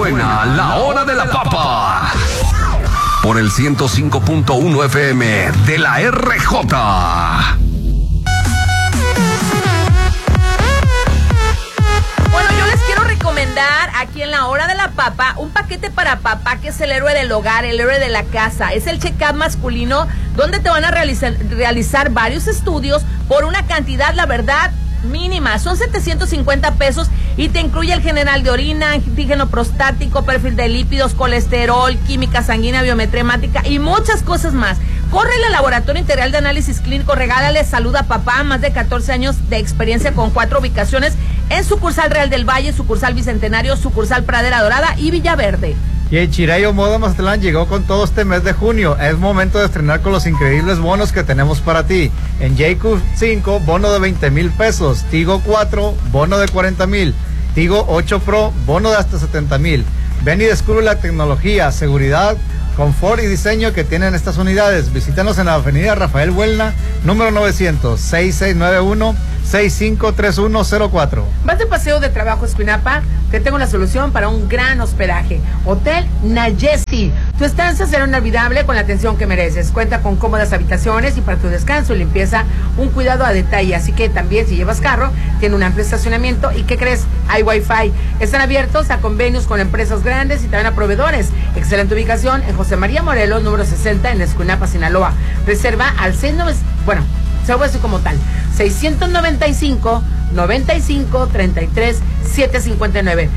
Suena la hora de la papa. Por el 105.1 FM de la RJ. Recomendar aquí en la hora de la papa un paquete para papá, que es el héroe del hogar, el héroe de la casa. Es el check-up masculino donde te van a realizar varios estudios por una cantidad, la verdad, mínima. Son 750 pesos y te incluye el general de orina, antígeno prostático, perfil de lípidos, colesterol, química sanguínea, biometría hemática y muchas cosas más. Córrele al Laboratorio Integral de Análisis Clínico, regálale salud a papá, más de 14 años de experiencia con 4 ubicaciones en sucursal Real del Valle, sucursal Bicentenario, sucursal Pradera Dorada y Villaverde. Y el Chirayo Moda Mazatlán llegó con todo este mes de junio. Es momento de estrenar con los increíbles bonos que tenemos para ti. En Jayco 5, bono de 20,000 pesos. Tigo 4, bono de 40,000. Tigo 8 Pro, bono de hasta 70,000. Ven y descubre la tecnología, seguridad, confort y diseño que tienen estas unidades. Visítanos en la avenida Rafael Buelna, número 900, 6691-653104. ¿Vas de paseo de trabajo a Escuinapa? Te tengo la solución para un gran hospedaje. Hotel Nayesi. Tu estancia será inolvidable con la atención que mereces. Cuenta con cómodas habitaciones y para tu descanso y limpieza, un cuidado a detalle. Así que también si llevas carro, tiene un amplio estacionamiento. ¿Y qué crees? Hay Wi-Fi. Están abiertos a convenios con empresas grandes y también a proveedores. Excelente ubicación en José María Morelos, número 60, en Escuinapa, Sinaloa. Reserva al 69... Bueno, se lo voy a decir como tal. 695-95-33-759.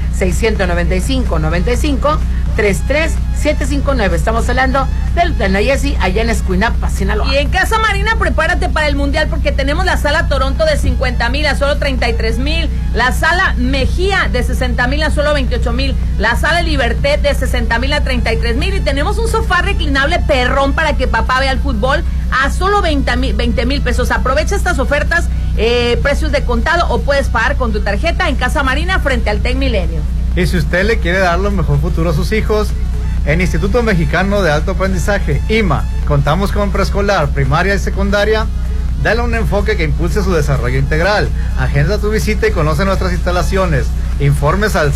695-95-33-759. Estamos hablando del Nayesi, allá en Escuinapa, Sinaloa. Y en Casa Marina, prepárate para el Mundial porque tenemos la sala Toronto de 50,000 a solo 33,000. La sala Mejía de 60,000 a solo 28,000. La sala Liberté de 60,000 a 33,000. Y tenemos un sofá reclinable perrón para que papá vea el fútbol a solo 20,000 pesos. Aprovecha estas ofertas, precios de contado, o puedes pagar con tu tarjeta en Casa Marina frente al Tec Milenio. Y si usted le quiere dar lo mejor futuro a sus hijos, en Instituto Mexicano de Alto Aprendizaje, IMA, contamos con preescolar, primaria y secundaria. Dale un enfoque que impulse su desarrollo integral. Agenda tu visita y conoce nuestras instalaciones. Informes al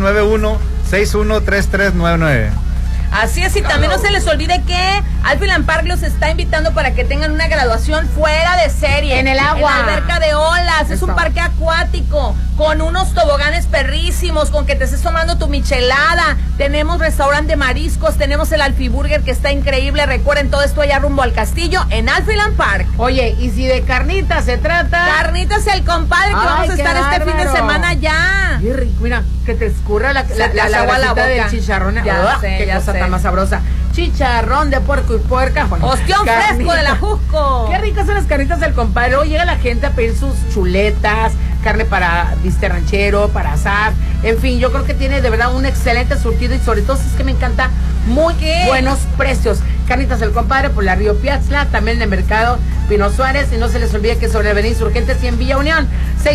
6691-613399. Así es, y también no se les olvide que Alfiland Park los está invitando para que tengan una graduación fuera de serie. En el agua. En la alberca de olas. Eso. Es un parque acuático con unos toboganes perrísimos, con que te estés tomando tu michelada. Tenemos restaurante de mariscos, tenemos el Alfiburger que está increíble. Recuerden, todo esto allá rumbo al castillo en Alfiland Park. Oye, y si de carnitas se trata... Carnitas el compadre, que vamos a estar este fin de semana ya. Qué rico, mira, que te escurra la agua la boca del chicharrón. Ya sé, qué ya cosa sé. Tan más sabrosa. Chicharrón de puerco y puerca. Bueno, ostión fresco de la Jusco. Qué ricas son las carnitas del compadre. Luego llega la gente a pedir sus chuletas, carne para bistec ranchero, para asar. En fin, yo creo que tiene de verdad un excelente surtido y sobre todo es que me encanta muy buenos precios. Carnitas del compadre por la Río Piatzla, también en el mercado Pino Suárez. Y no se les olvide que sobre Avenida Insurgentes y en Villa Unión,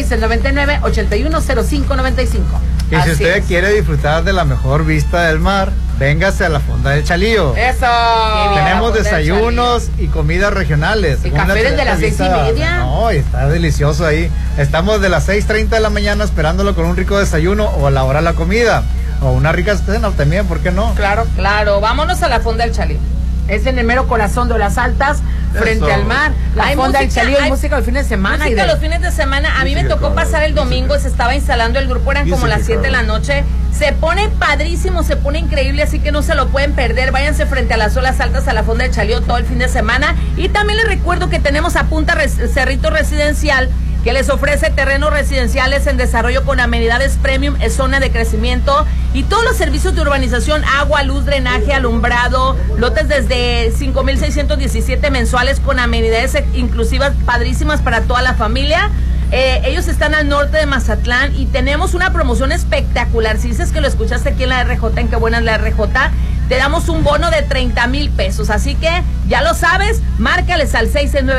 699-810595. Y si usted quiere disfrutar de la mejor vista del mar, véngase a la Fonda del Chalío. ¡Eso! Tenemos desayunos y comidas regionales. ¿Y café desde las 6:30? No, está delicioso ahí. Estamos de las 6:30 de la mañana esperándolo con un rico desayuno o a la hora de la comida. O una rica cena también, ¿por qué no? Claro, claro. Vámonos a la Fonda del Chalío. Es en el mero corazón de las Altas, frente al mar. La Fonda del Chalío, hay música los fines de semana. Música los fines de semana. A mí me tocó pasar el domingo, se estaba instalando el grupo, eran como las 7 de la noche. Se pone padrísimo, se pone increíble, así que no se lo pueden perder. Váyanse frente a las olas altas a la Fonda del Chalío todo el fin de semana. Y también les recuerdo que tenemos a Punta Cerrito Residencial, que les ofrece terrenos residenciales en desarrollo con amenidades premium, es zona de crecimiento y todos los servicios de urbanización, agua, luz, drenaje, alumbrado, lotes desde 5,617 mensuales con amenidades inclusivas padrísimas para toda la familia. Ellos están al norte de Mazatlán y tenemos una promoción espectacular. Si dices que lo escuchaste aquí en la RJ, en Qué Buena es la RJ, te damos un bono de 30,000 pesos. Así que ya lo sabes, márcales al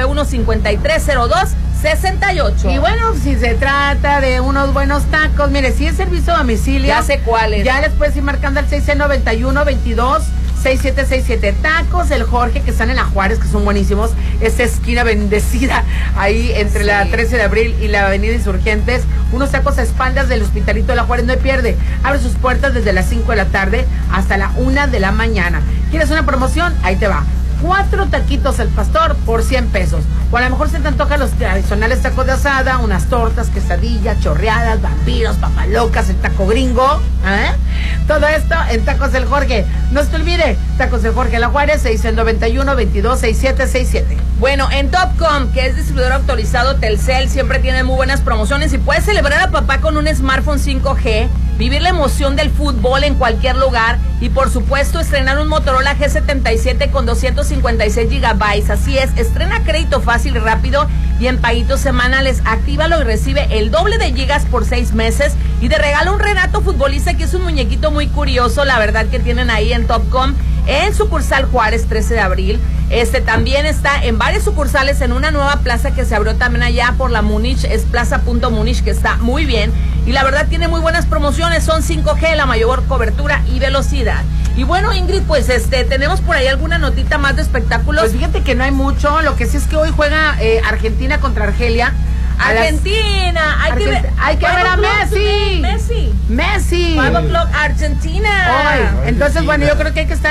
691-5302-68. Y bueno, si se trata de unos buenos tacos, mire, si es servicio a domicilio, ya sé cuáles. Ya les puedes ir marcando al 691-22 6767. Tacos El Jorge, que están en la Juárez, que son buenísimos. Esa esquina bendecida ahí entre la 13 de abril y la avenida Insurgentes. Unos tacos a espaldas del Hospitalito de la Juárez, no hay pierde. Abre sus puertas desde las 5 de la tarde hasta la 1 de la mañana. ¿Quieres una promoción? Ahí te va. 4 taquitos al pastor por 100 pesos. O a lo mejor se te antojan los tradicionales tacos de asada, unas tortas, quesadillas, chorreadas, vampiros, papalocas, el taco gringo. Todo esto en Tacos del Jorge. No se te olvide, Tacos del Jorge en la Juárez, 691-226767. Bueno, en Topcom, que es distribuidor autorizado Telcel, siempre tiene muy buenas promociones y puedes celebrar a papá con un smartphone 5G, vivir la emoción del fútbol en cualquier lugar y por supuesto estrenar un Motorola G77 con 256 GB. Así es, estrena crédito fácil y rápido y en paguitos semanales. Actívalo y recibe el doble de gigas por 6 meses y te regala un Renato futbolista, que es un muñequito muy curioso, la verdad, que tienen ahí en Topcom, en sucursal Juárez 13 de abril. También está en varias sucursales en una nueva plaza que se abrió también allá por la Múnich, es Plaza.Múnich, que está muy bien y la verdad tiene muy buenas promociones, son 5G, la mayor cobertura y velocidad. Y bueno, Ingrid, pues tenemos por ahí alguna notita más de espectáculos. Pues fíjate que no hay mucho, lo que sí es que hoy juega Argentina contra Argelia. Argentina, hay que ver a Messi. 5 o'clock Argentina. Entonces, bueno, yo creo que hay que estar